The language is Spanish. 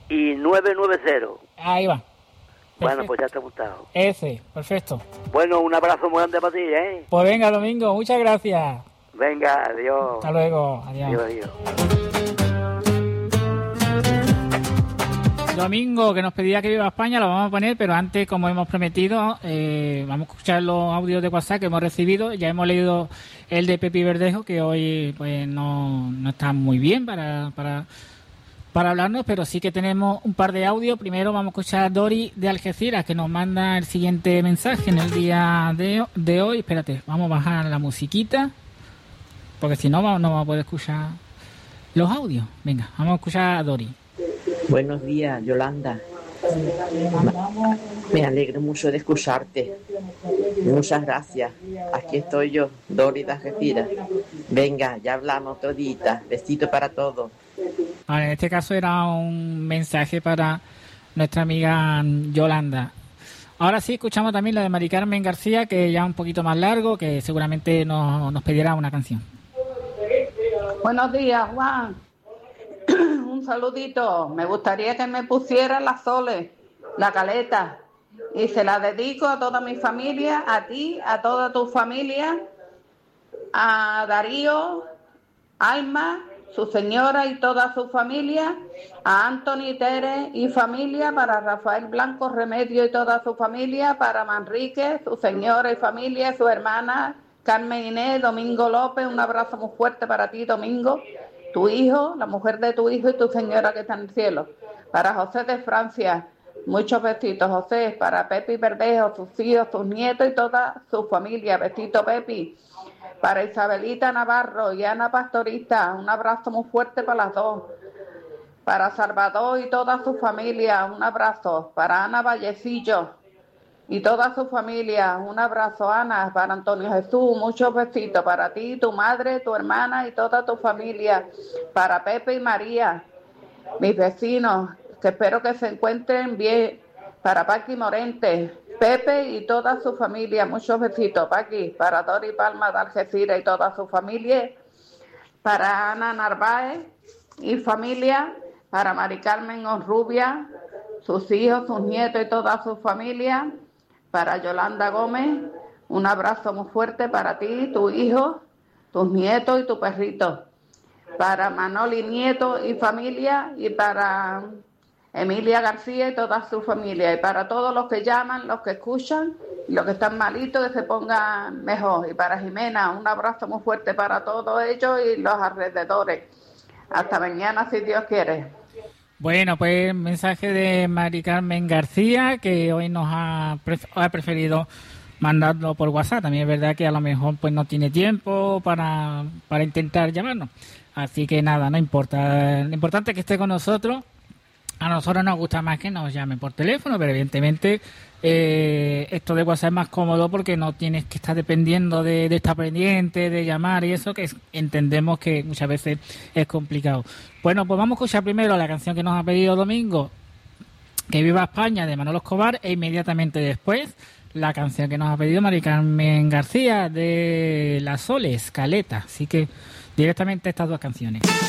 y 990. Ahí va. Bueno, Perfecto. pues ya está apuntado. Ese, perfecto. Bueno, un abrazo muy grande para ti, ¿eh? Pues venga, Domingo, muchas gracias. Venga, adiós. Hasta luego, adiós. Adiós, adiós. Domingo, que nos pedía que viva España, lo vamos a poner, pero antes, como hemos prometido, vamos a escuchar los audios de WhatsApp que hemos recibido. Ya hemos leído el de Pepi Verdejo, que hoy pues no está muy bien para hablarnos, pero sí que tenemos un par de audios. Primero vamos a escuchar a Dori de Algeciras, que nos manda el siguiente mensaje en el día de hoy. Espérate, vamos a bajar la musiquita, porque si no, no vamos a poder escuchar los audios. Venga, vamos a escuchar a Dori. Buenos días, Yolanda. Me alegro mucho de escucharte. Muchas gracias. Aquí estoy yo, Dori de Algeciras. Venga, ya hablamos todita. Besito para todos. Vale, en este caso era un mensaje para nuestra amiga Yolanda. Ahora sí, escuchamos también la de Mari Carmen García, que ya es un poquito más largo, que seguramente nos pedirá una canción. Buenos días, Juan. Un saludito. Me gustaría que me pusieran las soles, la caleta. Y se la dedico a toda mi familia, a ti, a toda tu familia, a Darío, Alma, su señora y toda su familia, a Anthony Tere y familia, para Rafael Blanco Remedio y toda su familia, para Manrique, su señora y familia, su hermana, Carmen Inés, Domingo López. Un abrazo muy fuerte para ti, Domingo, tu hijo, la mujer de tu hijo y tu señora que está en el cielo. Para José de Francia, muchos besitos, José. Para Pepi Verdejo, sus hijos, sus nietos y toda su familia. Besito, Pepi. Para Isabelita Navarro y Ana Pastorista, un abrazo muy fuerte para las dos. Para Salvador y toda su familia, un abrazo. Para Ana Vallecillo y toda su familia, un abrazo, Ana. Para Antonio Jesús, muchos besitos. Para ti, tu madre, tu hermana y toda tu familia. Para Pepe y María, mis vecinos, que espero que se encuentren bien. Para Paqui Morente, Pepe y toda su familia, muchos besitos, Paqui. Para Dori Palma de Algeciras y toda su familia. Para Ana Narváez y familia. Para Mari Carmen Onrubia, sus hijos, sus nietos y toda su familia. Para Yolanda Gómez, un abrazo muy fuerte para ti, tu hijo, tus nietos y tu perrito. Para Manoli Nieto y familia, y para Emilia García y toda su familia. Y para todos los que llaman, los que escuchan, y los que están malitos, que se pongan mejor. Y para Jimena, un abrazo muy fuerte para todos ellos y los alrededores. Hasta mañana, si Dios quiere. Bueno, pues mensaje de Mari Carmen García, que hoy nos ha preferido mandarlo por WhatsApp. También es verdad que a lo mejor pues no tiene tiempo para intentar llamarnos. Así que nada, no importa. Lo importante es que esté con nosotros. A nosotros nos gusta más que nos llamen por teléfono, pero evidentemente esto de WhatsApp es más cómodo porque no tienes que estar dependiendo de estar pendiente, de llamar y eso, que entendemos que muchas veces es complicado. Bueno, pues vamos a escuchar primero la canción que nos ha pedido Domingo, Que viva España, de Manolo Escobar, e inmediatamente después la canción que nos ha pedido Mari Carmen García, de Las Soles, Caleta. Así que directamente estas dos canciones.